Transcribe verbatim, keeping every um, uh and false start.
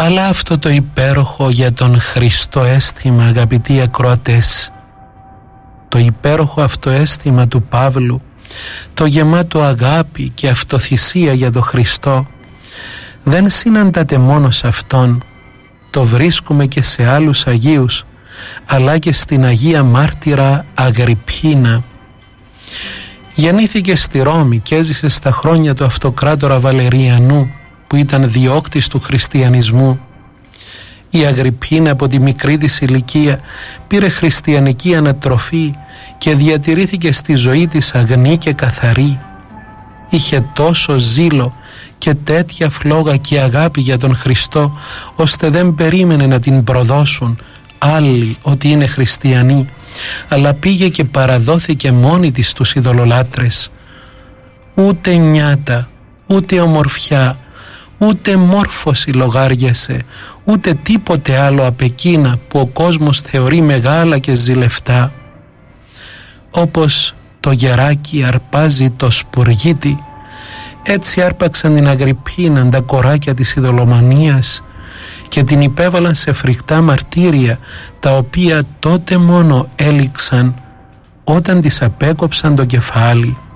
Αλλά αυτό το υπέροχο για τον Χριστό αίσθημα, αγαπητοί ακροατές, το υπέροχο αυτό αίσθημα του Παύλου, το γεμάτο αγάπη και αυτοθυσία για τον Χριστό, δεν συναντάται μόνο σε Αυτόν, το βρίσκουμε και σε άλλους Αγίους, αλλά και στην Αγία Μάρτυρα Αγριππίνα. Γεννήθηκε στη Ρώμη και έζησε στα χρόνια του αυτοκράτορα Βαλεριανού, που ήταν διώκτης του χριστιανισμού. Η Αγριππίνα από τη μικρή της ηλικία πήρε χριστιανική ανατροφή και διατηρήθηκε στη ζωή της αγνή και καθαρή. Είχε τόσο ζήλο και τέτοια φλόγα και αγάπη για τον Χριστό, ώστε δεν περίμενε να την προδώσουν άλλοι ότι είναι χριστιανοί, αλλά πήγε και παραδόθηκε μόνη της στους ειδωλολάτρες. Ούτε νιάτα, ούτε ομορφιά, ούτε μόρφωση λογάριασε, ούτε τίποτε άλλο απ' εκείνα που ο κόσμος θεωρεί μεγάλα και ζηλευτά. Όπως το γεράκι αρπάζει το σπουργίτι, έτσι άρπαξαν την Αγριππίνα τα κοράκια της ειδωλομανίας και την υπέβαλαν σε φρικτά μαρτύρια, τα οποία τότε μόνο έληξαν όταν της απέκοψαν το κεφάλι.